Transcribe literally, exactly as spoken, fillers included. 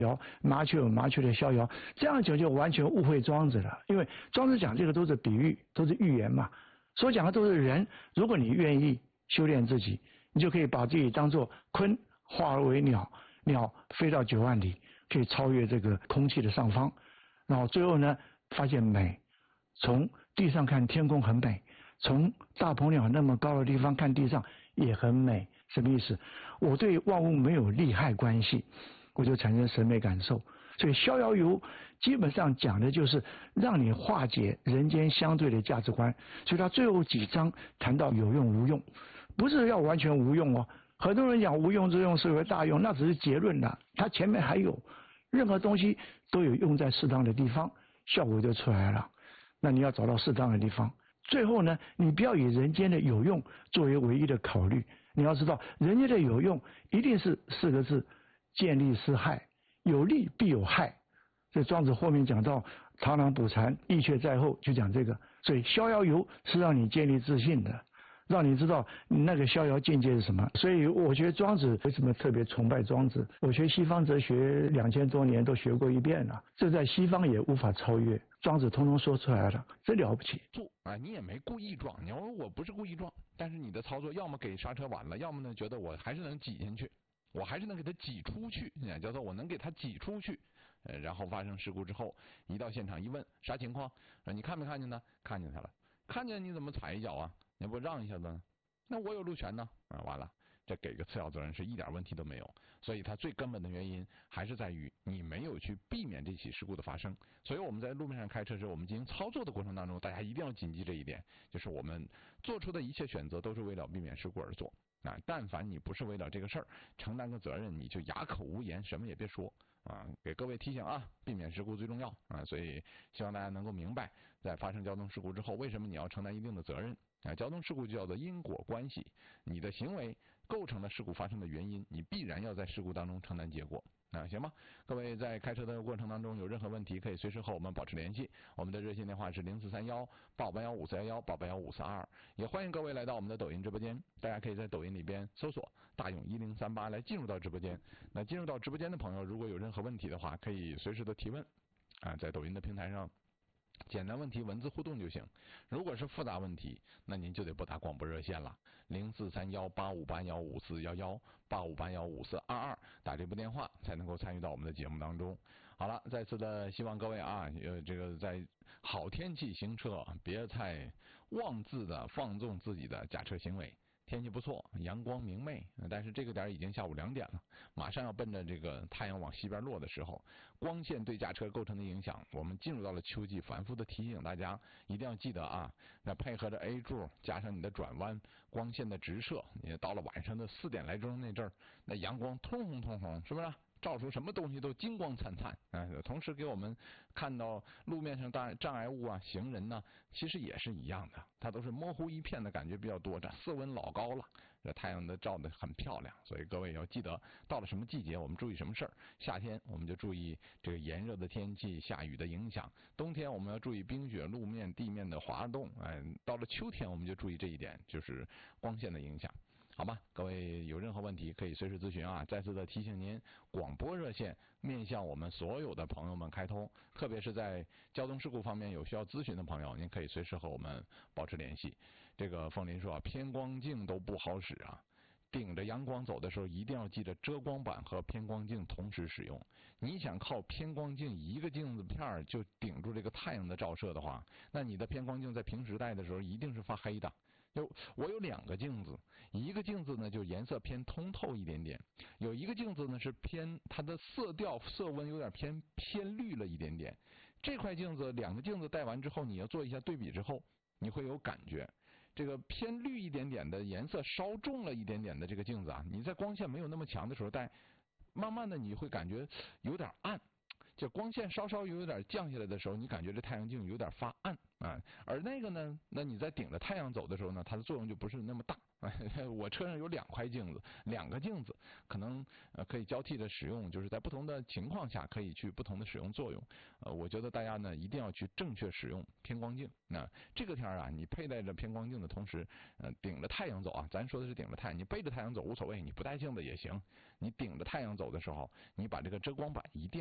遥，麻雀有麻雀的逍遥，这样讲就完全误会庄子了。因为庄子讲这个都是比喻，都是寓言嘛，所讲的都是人。如果你愿意修炼自己，你就可以把自己当作鲲，化而为鸟，鸟飞到九万里，可以超越这个空气的上方，然后最后呢，发现美。从地上看天空很美，从大鹏鸟那么高的地方看地上也很美。什么意思？我对万物没有利害关系，我就产生审美感受。所以逍遥游基本上讲的就是让你化解人间相对的价值观。所以他最后几章谈到有用无用，不是要完全无用哦。很多人讲无用之用是为大用，那只是结论了，他前面还有任何东西都有用在适当的地方，效果就出来了。那你要找到适当的地方。最后呢，你不要以人间的有用作为唯一的考虑，你要知道人间的有用一定是四个字：见利思害，有利必有害。这庄子后面讲到螳螂捕蝉，意却在后，就讲这个。所以逍遥游是让你建立自信的，让你知道那个逍遥境界是什么。所以我觉得庄子为什么特别崇拜庄子？我学西方哲学两千多年都学过一遍了，这在西方也无法超越。庄子通通说出来了，真了不起。 做啊，你也没故意撞，你说我不是故意撞，但是你的操作要么给刹车晚了，要么呢觉得我还是能挤进去，我还是能给它挤出去，叫做我能给它挤出去。呃，然后发生事故之后，一到现场一问啥情况，呃，你看没看见呢？看见他了，看见你怎么踩一脚啊？你不让一下子呢？那我有路权呢？啊，完了。这给个次要责任是一点问题都没有，所以它最根本的原因还是在于你没有去避免这起事故的发生。所以我们在路面上开车时，我们进行操作的过程当中，大家一定要谨记这一点，就是我们做出的一切选择都是为了避免事故而做啊。但凡你不是为了这个事儿承担个责任，你就哑口无言，什么也别说啊。给各位提醒啊，避免事故最重要啊。所以希望大家能够明白，在发生交通事故之后，为什么你要承担一定的责任。啊，交通事故就叫做因果关系，你的行为构成了事故发生的原因，你必然要在事故当中承担结果。啊，行吗？各位在开车的过程当中有任何问题，可以随时和我们保持联系。我们的热线电话是零四三幺八五八幺五四幺幺八八幺五四二，也欢迎各位来到我们的抖音直播间。大家可以在抖音里边搜索大勇一零三八来进入到直播间。那进入到直播间的朋友，如果有任何问题的话，可以随时的提问啊，在抖音的平台上。简单问题文字互动就行，如果是复杂问题，那您就得拨打广播热线了，零四三幺八五八幺五四幺幺八五八幺五四二二，打这部电话才能够参与到我们的节目当中。好了，再次的希望各位啊，呃，这个在好天气行车，别太妄自的放纵自己的驾车行为。天气不错，阳光明媚，但是这个点已经下午两点了，马上要奔着这个太阳往西边落的时候，光线对驾车构成的影响，我们进入到了秋季，反复的提醒大家一定要记得啊。那配合着 A 柱加上你的转弯，光线的直射，你到了晚上的四点来钟那阵儿，那阳光通红通红，是不是？照出什么东西都金光灿灿啊！同时给我们看到路面上障障碍物啊、行人呢，其实也是一样的，它都是模糊一片的感觉比较多。这色温老高了，这太阳的照得很漂亮，所以各位要记得，到了什么季节我们注意什么事儿。夏天我们就注意这个炎热的天气、下雨的影响；冬天我们要注意冰雪路面、地面的滑动。哎，到了秋天我们就注意这一点，就是光线的影响。好吧，各位有任何问题可以随时咨询啊！再次的提醒您，广播热线面向我们所有的朋友们开通，特别是在交通事故方面有需要咨询的朋友，您可以随时和我们保持联系。这个凤林说啊，偏光镜都不好使啊，顶着阳光走的时候，一定要记得遮光板和偏光镜同时使用。你想靠偏光镜一个镜子片就顶住这个太阳的照射的话，那你的偏光镜在平时戴的时候一定是发黑的。就我有两个镜子，一个镜子呢就颜色偏通透一点点，有一个镜子呢是偏它的色调色温有点偏偏绿了一点点。这块镜子两个镜子戴完之后，你要做一下对比之后，你会有感觉。这个偏绿一点点的颜色稍重了一点点的这个镜子啊，你在光线没有那么强的时候戴，慢慢的你会感觉有点暗。 就光线稍稍有点降下来的时候，你感觉这太阳镜有点发暗啊。而那个呢，那你在顶着太阳走的时候呢，它的作用就不是那么大。我车上有两块镜子，两个镜子可能呃可以交替着使用，就是在不同的情况下可以去不同的使用作用。呃，我觉得大家呢一定要去正确使用偏光镜。那这个天啊，你佩戴着偏光镜的同时，呃，顶着太阳走啊，咱说的是顶着太阳，你背着太阳走无所谓，你不带镜子也行。你顶着太阳走的时候，你把这个遮光板一定